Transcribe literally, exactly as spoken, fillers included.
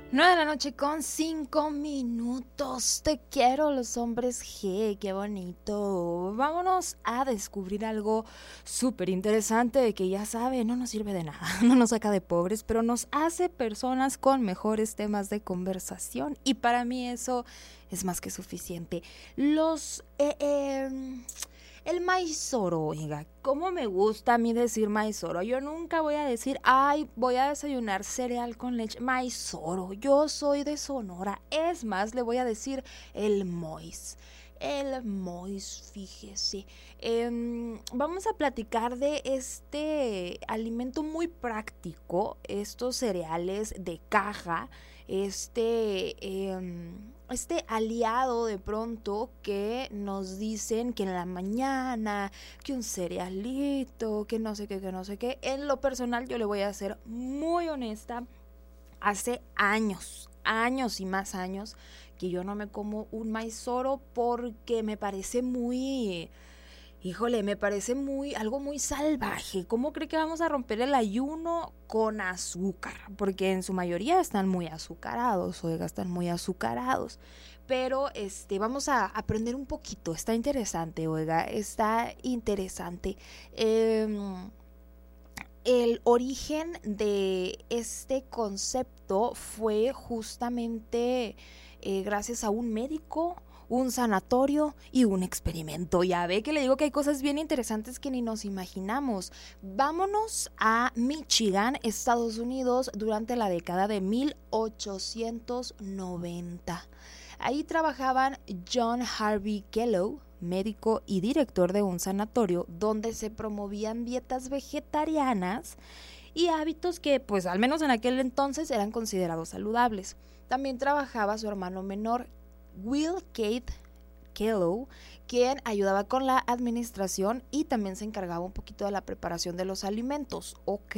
Nueve de la noche con cinco minutos. Te quiero, los hombres G. Qué bonito. Vámonos a descubrir algo súper interesante que ya sabe, no nos sirve de nada, no nos saca de pobres, pero nos hace personas con mejores temas de conversación. Y para mí eso es más que suficiente. Los... Eh, eh, El maizoro, oiga, cómo me gusta a mí decir maizoro. Yo nunca voy a decir, ay, voy a desayunar cereal con leche. Maizoro, yo soy de Sonora. Es más, le voy a decir el mois. El mois, fíjese. Eh, vamos a platicar de este alimento muy práctico, estos cereales de caja, este... Eh, este aliado de pronto que nos dicen que en la mañana, que un cerealito, que no sé qué, que no sé qué. En lo personal yo le voy a ser muy honesta, hace años, años y más años que yo no me como un maizoro porque me parece muy... Híjole, me parece muy algo muy salvaje. ¿Cómo cree que vamos a romper el ayuno con azúcar? Porque en su mayoría están muy azucarados, oiga, están muy azucarados. Pero este, vamos a aprender un poquito. Está interesante, oiga, está interesante. Eh, el origen de este concepto fue justamente eh, gracias a un médico, un sanatorio y un experimento. Ya ve que le digo que hay cosas bien interesantes que ni nos imaginamos. Vámonos a Michigan, Estados Unidos, durante la década de mil ochocientos noventa. Ahí trabajaban John Harvey Kellogg, médico y director de un sanatorio donde se promovían dietas vegetarianas y hábitos que, pues al menos en aquel entonces, eran considerados saludables. También trabajaba su hermano menor, Will Kate Kellogg, quien ayudaba con la administración y también se encargaba un poquito de la preparación de los alimentos. Ok,